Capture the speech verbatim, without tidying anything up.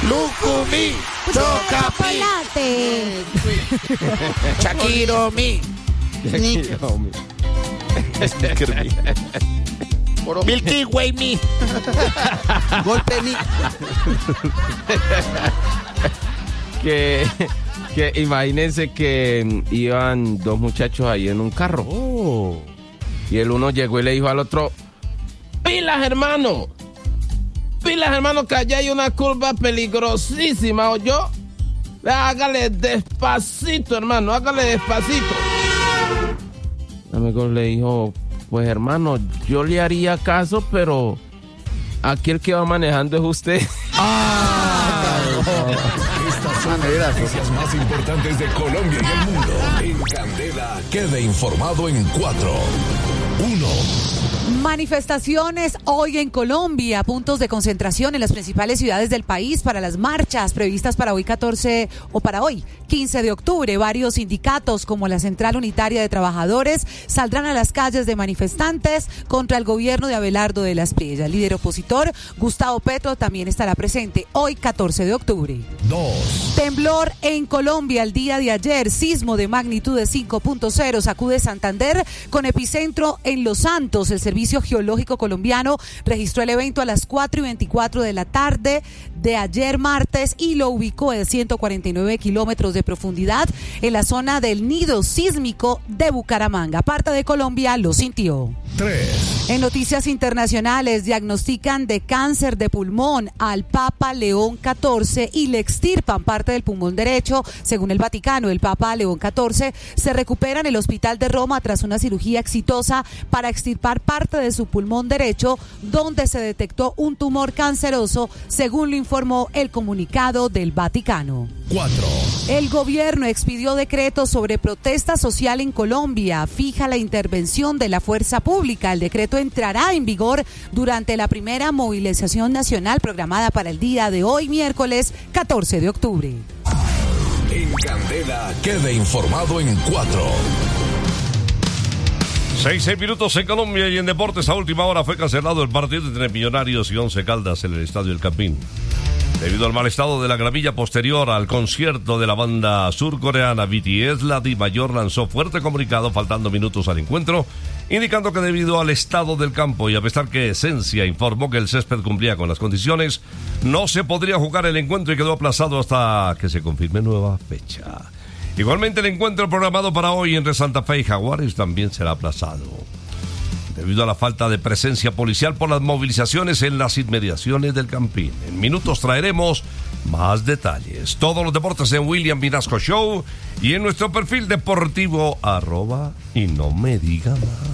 Lucumí, Chocapi, Shakiromi, Shakiromi, Milky Way mi, Golpe mi. que, que imagínense que iban dos muchachos ahí en un carro. Oh. Y el uno llegó y le dijo al otro: pilas, hermano, pilas, hermano, que allá hay una curva peligrosísima, ¿o yo? Hágale despacito, hermano, hágale despacito. El amigo le dijo: pues, hermano, yo le haría caso, pero aquí el que va manejando es usted. Ah, Estas son las noticias más importantes de Colombia y el mundo. En Candela, quede informado en cuatro, uno. Manifestaciones hoy en Colombia, puntos de concentración en las principales ciudades del país para las marchas previstas para hoy catorce o para hoy quince de octubre. Varios sindicatos como la Central Unitaria de Trabajadores saldrán a las calles de manifestantes contra el gobierno de Abelardo de la Espriella. El líder opositor Gustavo Petro también estará presente hoy catorce de octubre. Dos. Temblor en Colombia el día de ayer, sismo de magnitud de cinco punto cero sacude Santander con epicentro en Los Santos. El Servicio Geológico Colombiano registró el evento a las cuatro y veinticuatro de la tarde de ayer martes y lo ubicó en ciento cuarenta y nueve kilómetros de profundidad en la zona del nido sísmico de Bucaramanga. Parte de Colombia lo sintió. Tres. En noticias internacionales, diagnostican de cáncer de pulmón al Papa León catorce y le extirpan parte del pulmón derecho. Según el Vaticano, el Papa León catorce se recupera en el hospital de Roma tras una cirugía exitosa para extirpar parte de su pulmón derecho, donde se detectó un tumor canceroso, según lo informó el comunicado del Vaticano. Cuatro. El gobierno expidió decreto sobre protesta social en Colombia, fija la intervención de la fuerza pública. El decreto entrará en vigor durante la primera movilización nacional programada para el día de hoy, miércoles catorce de octubre. En Candela, quede informado en cuatro. Seis, seis minutos en Colombia y en deportes. A última hora fue cancelado el partido entre Millonarios y Once Caldas en el Estadio El Campín, debido al mal estado de la gravilla posterior al concierto de la banda surcoreana B T S. La Dimayor lanzó fuerte comunicado faltando minutos al encuentro, indicando que debido al estado del campo y a pesar que Esencia informó que el césped cumplía con las condiciones, no se podría jugar el encuentro y quedó aplazado hasta que se confirme nueva fecha. Igualmente, el encuentro programado para hoy entre Santa Fe y Jaguares también será aplazado, debido a la falta de presencia policial por las movilizaciones en las inmediaciones del Campín. En minutos traeremos más detalles. Todos los deportes en William Vinasco Show y en nuestro perfil deportivo arroba y no me diga más.